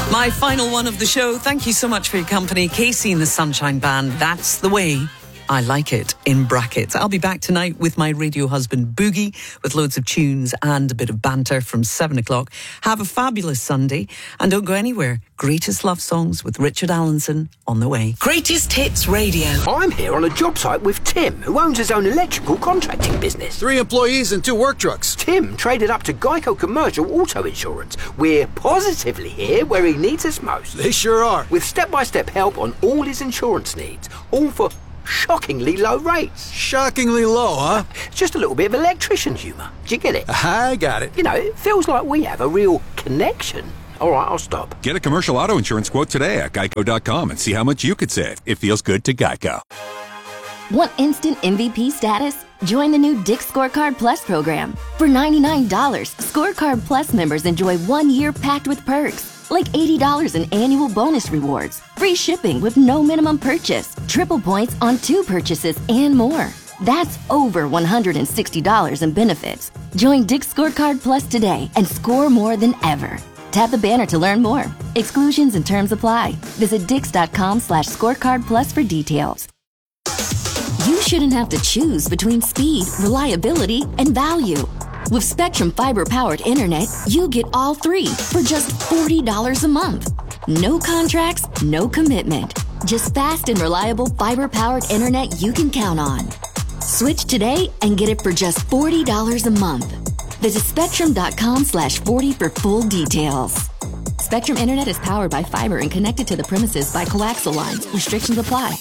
My final one of the show. Thank you so much for your company. Casey and the Sunshine Band. That's the way I like it, in brackets. I'll be back tonight with my radio husband Boogie with loads of tunes and a bit of banter from 7 o'clock. Have a fabulous Sunday and don't go anywhere. Greatest Love Songs with Richard Allenson on the way. Greatest Hits Radio. I'm here on a job site with Tim, who owns his own electrical contracting business. 3 employees and 2 work trucks. Tim traded up to Geico Commercial Auto Insurance. We're positively here where he needs us most. They sure are. With step-by-step help on all his insurance needs. All for shockingly low rates. Shockingly low, huh? Just a little bit of electrician humour. Do you get it? I got it. You know, it feels like we have a real connection. All right, I'll stop. Get a commercial auto insurance quote today at geico.com and see how much you could save. It feels good to Geico. Want instant MVP status? Join the new Dick's Scorecard Plus program. For $99, Scorecard Plus members enjoy 1 year packed with perks. Like $80 in annual bonus rewards, free shipping with no minimum purchase, triple points on 2 purchases, and more. That's over $160 in benefits. Join Dick's Scorecard Plus today and score more than ever. Tap the banner to learn more. Exclusions and terms apply. Visit dix.com/scorecard plus for details. You shouldn't have to choose between speed, reliability, and value. With Spectrum Fiber-powered internet, you get all 3 for just $40 a month. No contracts, no commitment. Just fast and reliable fiber-powered internet you can count on. Switch today and get it for just $40 a month. Visit spectrum.com/40 for full details. Spectrum Internet is powered by fiber and connected to the premises by coaxial lines. Restrictions apply.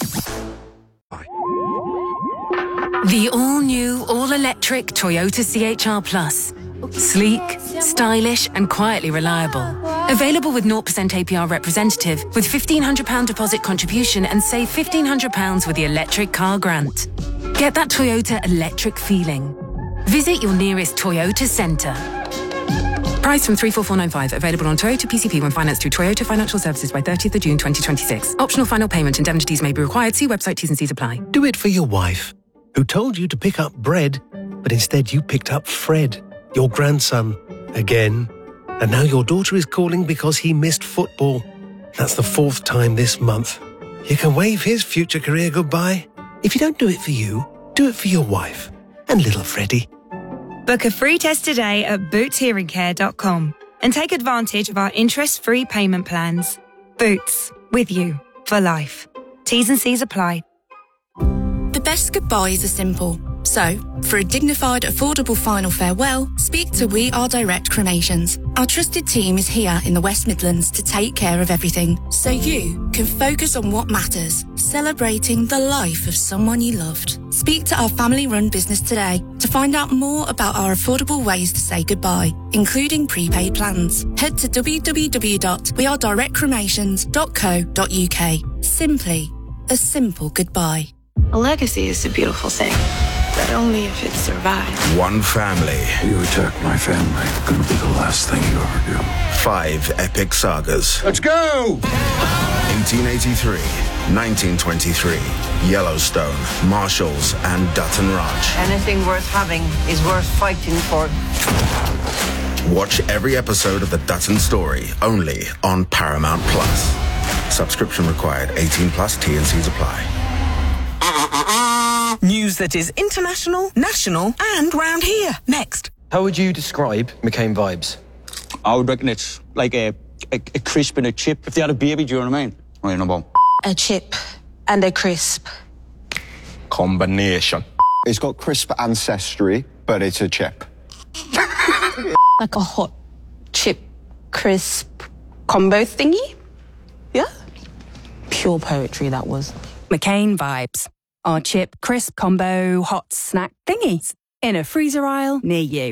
The all-new, all-electric Toyota CHR Plus. Sleek, stylish and quietly reliable. Available with 0% APR representative with £1,500 deposit contribution and save £1,500 with the electric car grant. Get that Toyota electric feeling. Visit your nearest Toyota centre. Price from 34495. Available on Toyota PCP when financed through Toyota Financial Services by 30th of June 2026. Optional final payment. Indemnities may be required. See website T's and C's apply. Do it for your wife, who told you to pick up bread, but instead you picked up Fred, your grandson, again. And now your daughter is calling because he missed football. That's the 4th time this month. You can wave his future career goodbye. If you don't do it for you, do it for your wife and little Freddie. Book a free test today at bootshearingcare.com and take advantage of our interest-free payment plans. Boots, with you for life. T's and C's apply. The best goodbyes are simple. So, for a dignified, affordable final farewell, speak to We Are Direct Cremations. Our trusted team is here in the West Midlands to take care of everything, so you can focus on what matters, celebrating the life of someone you loved. Speak to our family-run business today to find out more about our affordable ways to say goodbye, including prepaid plans. Head to www.wearedirectcremations.co.uk. Simply a simple goodbye. A legacy is a beautiful thing, but only if it survives. One family. You attack my family, gonna be the last thing you ever do. 5 epic sagas. Let's go! 1883, 1923, Yellowstone, Marshalls, and Dutton Ranch. Anything worth having is worth fighting for. Watch every episode of The Dutton Story, only on Paramount Plus. Subscription required. 18 plus. T&Cs apply. News that is international, national, and round here. Next. How would you describe McCain vibes? I would reckon it's like a crisp and a chip. If they had a baby, do you know what I mean? Right, number one. A chip and a crisp. Combination. It's got crisp ancestry, but it's a chip. Like a hot chip crisp combo thingy? Yeah? Pure poetry, that was. McCain vibes. Our chip crisp combo hot snack thingies in a freezer aisle near you.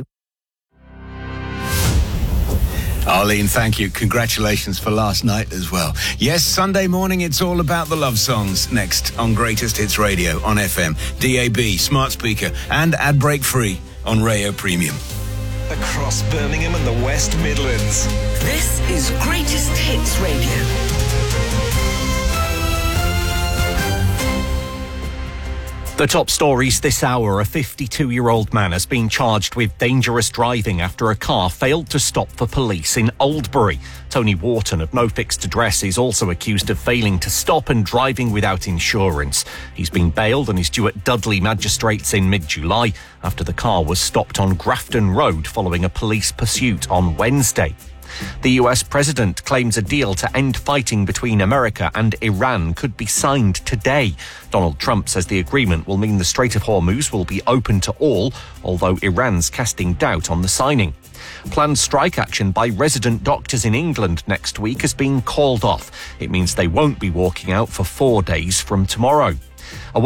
Arlene, thank you. Congratulations for last night as well. Yes, Sunday morning, it's all about the love songs. Next on Greatest Hits Radio on FM, DAB, smart speaker, and ad break free on Rayo Premium. Across Birmingham and the West Midlands. This is Greatest Hits Radio. The top stories this hour. A 52-year-old man has been charged with dangerous driving after a car failed to stop for police in Oldbury. Tony Wharton of No Fixed Address is also accused of failing to stop and driving without insurance. He's been bailed and is due at Dudley Magistrates in mid-July after the car was stopped on Grafton Road following a police pursuit on Wednesday. The US president claims a deal to end fighting between America and Iran could be signed today. Donald Trump says the agreement will mean the Strait of Hormuz will be open to all, although Iran's casting doubt on the signing. Planned strike action by resident doctors in England next week has been called off. It means they won't be walking out for 4 days from tomorrow. A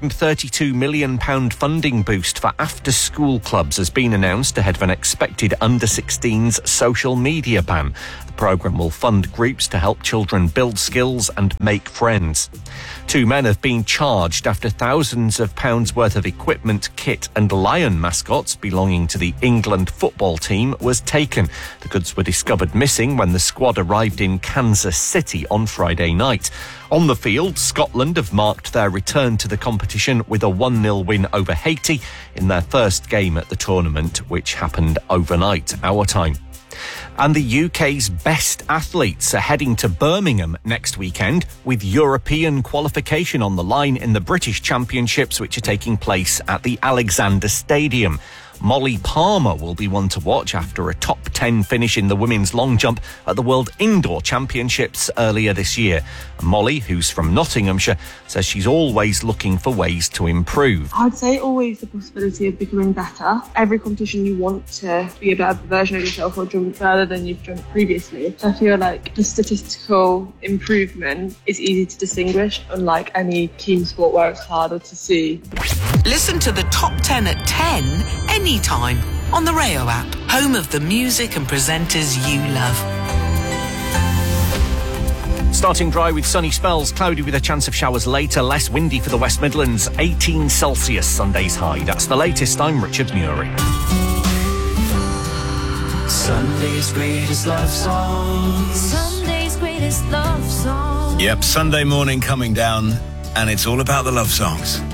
£132 million funding boost for after-school clubs has been announced ahead of an expected under-16s social media ban. The programme will fund groups to help children build skills and make friends. 2 men have been charged after thousands of pounds worth of equipment, kit and lion mascots belonging to the England football team was taken. The goods were discovered missing when the squad arrived in Kansas City on Friday night. On the field, Scotland have marked their return to the competition with a 1-0 win over Haiti in their first game at the tournament, which happened overnight, our time. And the UK's best athletes are heading to Birmingham next weekend with European qualification on the line in the British Championships, which are taking place at the Alexander Stadium. Molly Palmer will be one to watch after a top 10 finish in the women's long jump at the World Indoor Championships earlier this year. Molly, who's from Nottinghamshire, says she's always looking for ways to improve. I'd say always the possibility of becoming better. Every competition you want to be a better version of yourself or jump further than you've jumped previously. So I feel like the statistical improvement is easy to distinguish, unlike any team sport where it's harder to see. Listen to the top 10 at 10 anytime on the Rayo app, home of the music and presenters you love. Starting dry with sunny spells, cloudy with a chance of showers later, less windy for the West Midlands, 18 Celsius Sunday's high. That's the latest. I'm Richard Murie. Sunday's greatest love songs. Sunday's greatest love songs. Yep, Sunday morning coming down, and it's all about the love songs.